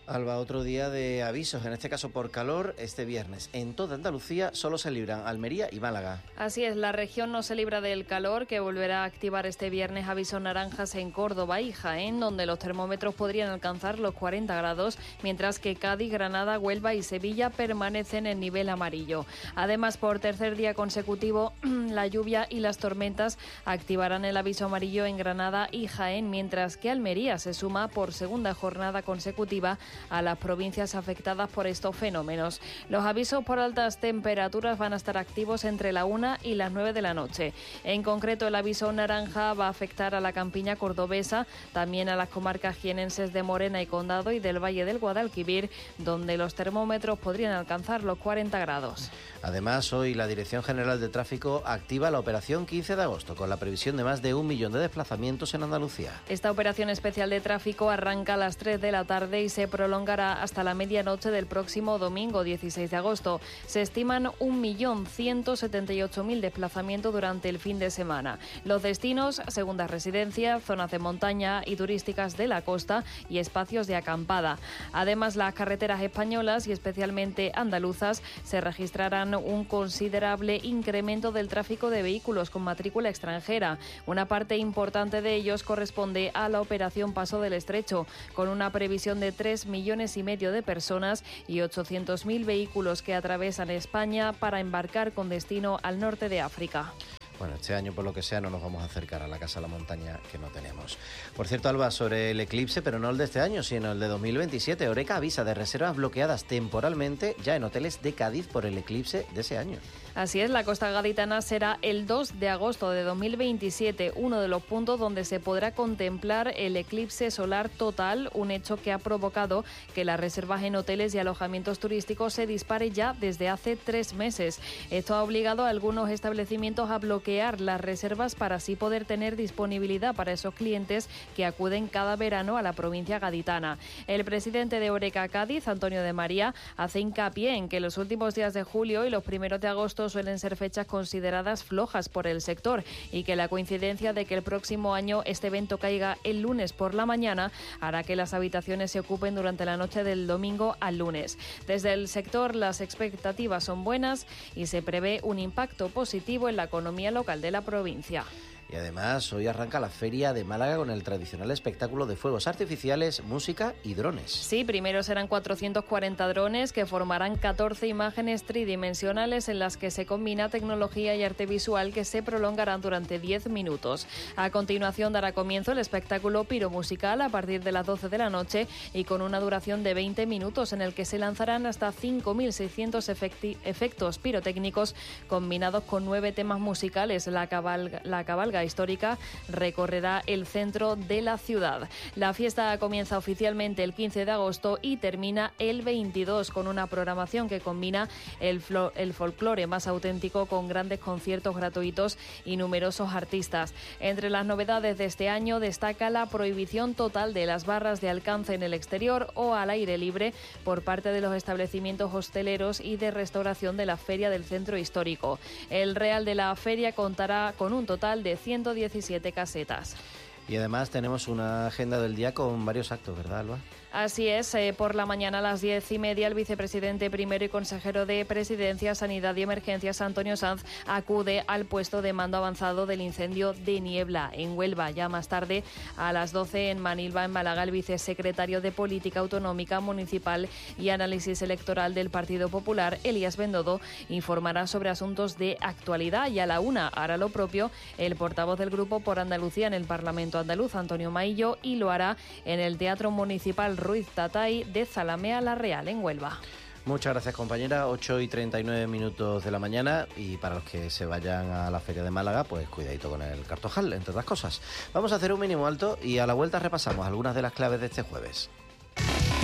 Alba, otro día de avisos, en este caso por calor, este viernes. En toda Andalucía solo se libran Almería y Málaga. Así es, la región no se libra del calor, que volverá a activar este viernes avisos naranjas en Córdoba y Jaén, donde los termómetros podrían alcanzar los 40 grados, mientras que Cádiz, Granada, Huelva y Sevilla permanecen en nivel amarillo. Además, por tercer día consecutivo, la lluvia y las tormentas activarán el aviso amarillo en Granada y Jaén, mientras que Almería se suma por segunda jornada consecutiva a las provincias afectadas por estos fenómenos. Los avisos por altas temperaturas van a estar activos entre la 1 y las 9 de la noche. En concreto, el aviso naranja va a afectar a la campiña cordobesa, también a las comarcas jienenses de Morena y Condado y del Valle del Guadalquivir, donde los termómetros podrían alcanzar los 40 grados. Además, hoy la Dirección General de Tráfico activa la operación 15 de agosto, con la previsión de más de 1 millón de desplazamientos en Andalucía. Esta operación especial de tráfico arranca a las 3 de la tarde y se prolongará hasta la medianoche del próximo domingo 16 de agosto. Se estiman 1.178.000 desplazamientos durante el fin de semana. Los destinos: segundas residencias, zonas de montaña y turísticas de la costa y espacios de acampada. Además, las carreteras españolas y especialmente andaluzas se registrarán un considerable incremento del tráfico de vehículos con matrícula extranjera. Una parte importante de ellos corresponde a la operación Paso del Estrecho, con una previsión de 3,5 millones de personas y 800.000 vehículos que atravesan España para embarcar con destino al norte de África. Bueno, este año, por lo que sea, no nos vamos a acercar a la Casa de la Montaña, que no tenemos. Por cierto, Alba, sobre el eclipse, pero no el de este año, sino el de 2027, Horeca avisa de reservas bloqueadas temporalmente ya en hoteles de Cádiz por el eclipse de ese año. Así es, la costa gaditana será el 2 de agosto de 2027, uno de los puntos donde se podrá contemplar el eclipse solar total, un hecho que ha provocado que las reservas en hoteles y alojamientos turísticos se dispare ya desde hace 3 meses. Esto ha obligado a algunos establecimientos a bloquear las reservas para así poder tener disponibilidad para esos clientes que acuden cada verano a la provincia gaditana. El presidente de Horeca Cádiz, Antonio de María, hace hincapié en que los últimos días de julio y los primeros de agosto suelen ser fechas consideradas flojas por el sector y que la coincidencia de que el próximo año este evento caiga el lunes por la mañana hará que las habitaciones se ocupen durante la noche del domingo al lunes. Desde el sector, las expectativas son buenas y se prevé un impacto positivo en la economía local de la provincia. Y además, hoy arranca la Feria de Málaga con el tradicional espectáculo de fuegos artificiales, música y drones. Sí, primero serán 440 drones que formarán 14 imágenes tridimensionales en las que se combina tecnología y arte visual que se prolongarán durante 10 minutos. A continuación dará comienzo el espectáculo piromusical a partir de las 12 de la noche y con una duración de 20 minutos en el que se lanzarán hasta 5.600 efectos pirotécnicos combinados con 9 temas musicales. La cabalga histórica recorrerá el centro de la ciudad. La fiesta comienza oficialmente el 15 de agosto y termina el 22 con una programación que combina el folclore más auténtico con grandes conciertos gratuitos y numerosos artistas. Entre las novedades de este año destaca la prohibición total de las barras de alcance en el exterior o al aire libre por parte de los establecimientos hosteleros y de restauración de la Feria del Centro Histórico. El Real de la Feria contará con un total de 117 casetas. Y además tenemos una agenda del día con varios actos, ¿verdad, Alba? Así es, por la mañana a las 10:30 el vicepresidente primero y consejero de Presidencia, Sanidad y Emergencias, Antonio Sanz, acude al puesto de mando avanzado del incendio de Niebla en Huelva. Ya más tarde, a las 12 en Manilva, en Málaga, el vicesecretario de Política Autonómica, Municipal y Análisis Electoral del Partido Popular, Elías Bendodo, informará sobre asuntos de actualidad y a la 1 hará lo propio el portavoz del Grupo por Andalucía en el Parlamento andaluz, Antonio Maillo, y lo hará en el Teatro Municipal Ruiz Tatay de Zalamea la Real, en Huelva. Muchas gracias, compañera. 8:39 de la mañana, y para los que se vayan a la Feria de Málaga, pues cuidadito con el Cartojal, entre otras cosas. Vamos a hacer un mínimo alto y a la vuelta repasamos algunas de las claves de este jueves.